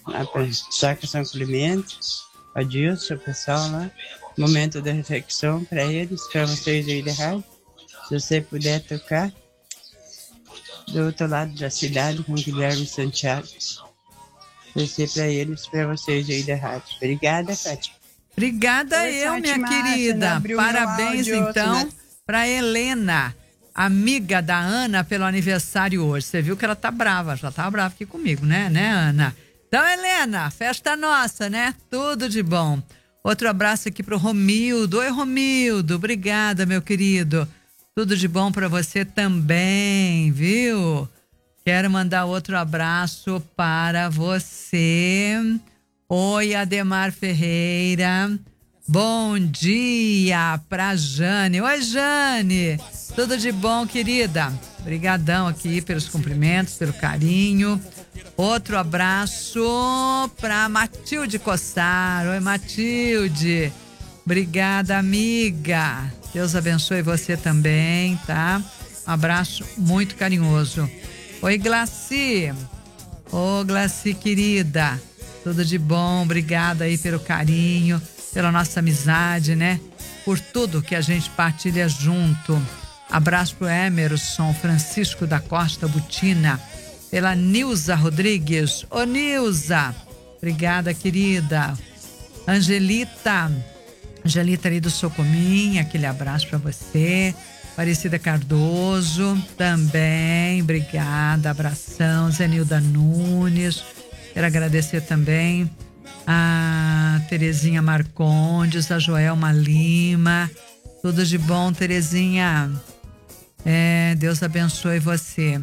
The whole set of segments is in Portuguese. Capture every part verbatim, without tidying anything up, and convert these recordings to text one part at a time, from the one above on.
lá para Saca São Clemente, a Dilson, o pessoal lá. Momento da reflexão para eles, para vocês aí da rádio. Se você puder tocar do outro lado da cidade com o Guilherme Santiago. Vai ser para eles, para vocês aí da rádio. Obrigada, Fátima. Obrigada Oi, eu, Fátima, minha querida. Parabéns, então, para Helena, amiga da Ana, pelo aniversário hoje. Você viu que ela tá brava, já tá brava aqui comigo, né, né, Ana? Então, Helena, festa nossa, né? Tudo de bom. Outro abraço aqui pro Romildo. Oi, Romildo. Obrigada, meu querido. Tudo de bom para você também, viu? Quero mandar outro abraço para você. Oi, Ademar Ferreira. Bom dia pra Jane. Oi, Jane. Tudo de bom, querida? Obrigadão aqui pelos cumprimentos, pelo carinho. Outro abraço pra Matilde Cossar. Oi, Matilde. Obrigada, amiga. Deus abençoe você também, tá? Um abraço muito carinhoso. Oi, Glaci. Ô, Glaci, querida. Tudo de bom. Obrigada aí pelo carinho, pela nossa amizade, né? Por tudo que a gente partilha junto. Abraço pro Emerson Francisco da Costa Butina. Pela Nilza Rodrigues. Ô, Nilza. Obrigada, querida. Angelita. Angelita ali do Socomim, aquele abraço para você. Aparecida Cardoso, também, obrigada, abração. Zenilda Nunes, quero agradecer também a Terezinha Marcondes, a Joelma Lima. Tudo de bom, Terezinha. É, Deus abençoe você.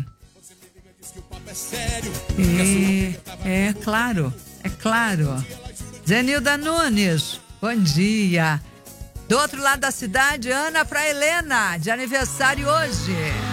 E, é claro, é claro. Zenilda Nunes, bom dia. Do outro lado da cidade, Ana pra Helena, de aniversário hoje.